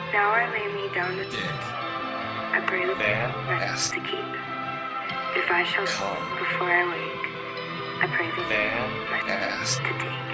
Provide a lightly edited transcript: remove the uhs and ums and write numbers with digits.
Now I lay me down to dick, I pray the man, rest to keep. If I shall come, before I wake, I pray the man, rest ass, to take.